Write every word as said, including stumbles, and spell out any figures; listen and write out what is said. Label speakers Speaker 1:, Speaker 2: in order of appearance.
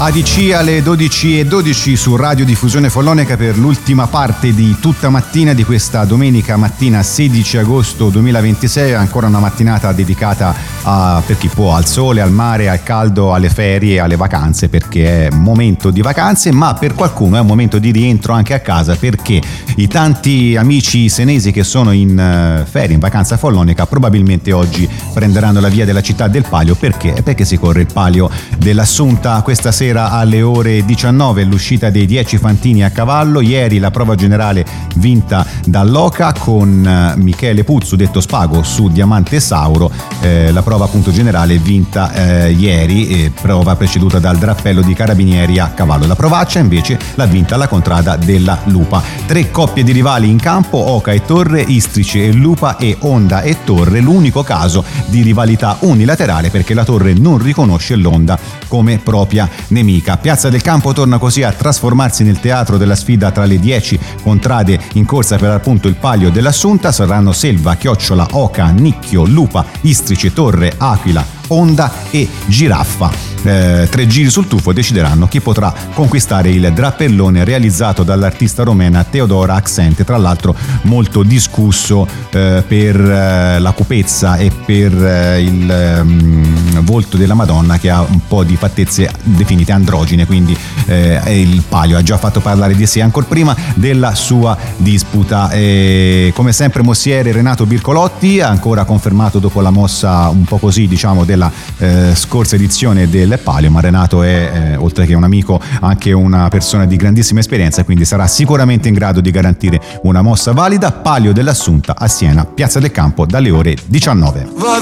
Speaker 1: A D C alle dodici e dodici su Radio Diffusione Follonica per l'ultima parte di tutta mattina di questa domenica mattina sedici agosto duemilaventisei, ancora una mattinata dedicata a, per chi può, al sole, al mare, al caldo, alle ferie, alle vacanze, perché è momento di vacanze, ma per qualcuno è un momento di rientro anche a casa, perché i tanti amici senesi che sono in ferie, in vacanza follonica, probabilmente oggi prenderanno la via della città del Palio. Perché? Perché si corre il Palio dell'Assunta questa sera alle ore diciannove, l'uscita dei dieci fantini a cavallo. Ieri la prova generale vinta dall'Oca con Michele Puzzu, detto Spago, su Diamante Sauro. Eh, la prova appunto generale vinta eh, ieri, eh, prova preceduta dal drappello di Carabinieri a cavallo. La provaccia invece l'ha vinta la contrada della Lupa. Tre coppie di rivali in campo: Oca e Torre, Istrice e Lupa e Onda e Torre. L'unico caso di rivalità unilaterale, perché la Torre non riconosce l'Onda come propria nemica. Piazza del Campo torna così a trasformarsi nel teatro della sfida tra le dieci contrade in corsa per appunto il Palio dell'Assunta. Saranno Selva, Chiocciola, Oca, Nicchio, Lupa, Istrice, Torre, Aquila, Onda e Giraffa. Eh, tre giri sul tuffo decideranno chi potrà conquistare il drappellone realizzato dall'artista romena Teodora Accente, tra l'altro molto discusso eh, per eh, la cupezza e per eh, il um, volto della Madonna, che ha un po' di fattezze definite androgine, quindi eh, il Palio ha già fatto parlare di sé ancora prima della sua disputa. E, come sempre, Mossiere Renato Bircolotti ha ancora confermato dopo la mossa un po' così, diciamo, della eh, scorsa edizione del Palio, ma Renato è, eh, oltre che un amico, anche una persona di grandissima esperienza, quindi sarà sicuramente in grado di garantire una mossa valida. Palio dell'Assunta a Siena, Piazza del Campo, dalle ore diciannove.
Speaker 2: Vado